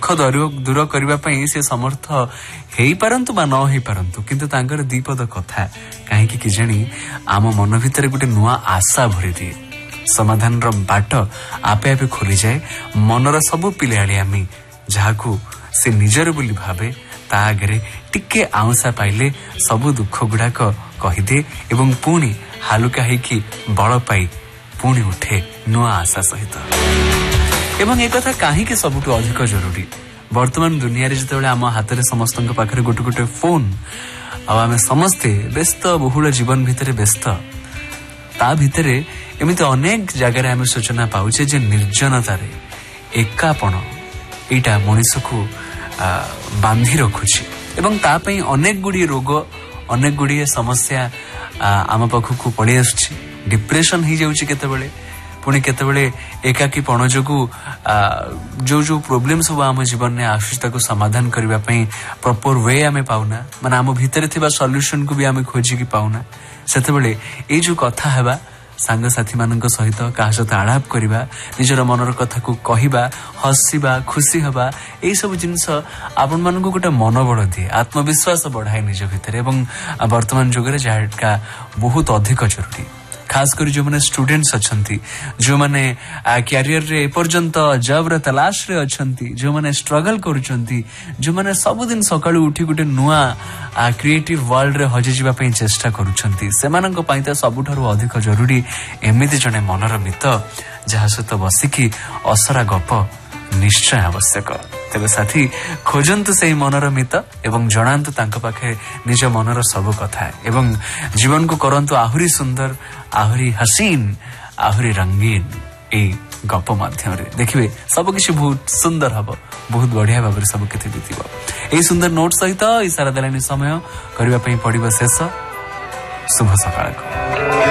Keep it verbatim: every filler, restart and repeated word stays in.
दुख दूर करने से समर्थ हो पारंतु बा न हो पारंतु किंतु तांकर दीपद कथा कहीं कि जानी आम मन भितर गोटे नुआ आशा भरी दिए समाधान बाट आपे आपे खोली जाए मनर सबु पिलियामी जहाकू से निजर बोली भावे ता आगे टिके आउंसा पाइले सबु दुख गुड़ाक कहीदे एवं पुणी हालुका होकी बल पाई पुणी उठे नुआ आशा सहित एवं एक कथा कहीं सबुठु अधिक जरूरी वर्तमान दुनिया जिते आम हाथ में समस्त पाखे गोटे गोटे फोन आम समस्ते व्यस्त बहुल जीवन भितर व्यस्त ता भितर एमती अनेक जगार आम सूचना पाउचे जे निर्जनतार एकापण एटा मनीष को बांधि रखुची एवं तापई अनेक गुड़ी रोग अनेक गुड़ी समस्या आम पाखक पड़े आसुची डिप्रेशन हो जाउची केतेबेले पुणी केतेबेले एकाकीपण जोगु जो जो प्रोब्लेम सब आम जीवन में आसुची समाधान करने प्रॉपर वे आम पाऊना माने आम भितर थिबा सॉल्यूशन को भी आम खोजिकी पाऊना सेतेबेले ए जो कथा हेबा सांग साथी मान सहित क्या सहित आलाप करवा निजर मनर कथा को कहवा हसवा खुशी हवा यही सब जिनस आपण मान गोटे मनोबल दिए आत्मविश्वास बढ़ाए निज भितर एवं वर्तमान जुगे जहाँ बहुत अधिक जरूरी खास कर जो मैंने स्टूडेंट्स अच्छी जो मैंने कैरियर रे एपर्यंत जॉब रे तलाश रे अच्छी जो मैंने स्ट्रगल करुचंती जो मैंने सबुदिन सकाळु उठी गोटे नुआ क्रिएटिव वर्ल्ड रे हजि जीवा पई चेष्टा करुचंती सेमानंक पई त सबुठारु अधिक जरूरी एमिति जने मनर मित जहाँ सहित बसिकी असरा गप निश्चय आवश्यक तेरे साथी खोजंतु से मनर मित एवं जणांतु तांको पाखे निज मनर सब कथा एवं जीवन को करंतु आहुरी सुंदर आहुरी हसीन आहुरी रंगीन ए गप माध्यम रे देखिबे सब किछि बहुत सुंदर हबो बहुत बढ़िया भाव सब किछि बीतिबो ए सुंदर नोट सहित इशारा देलानी समय करबा पई पड़िबो शेष शुभ सकाळ को।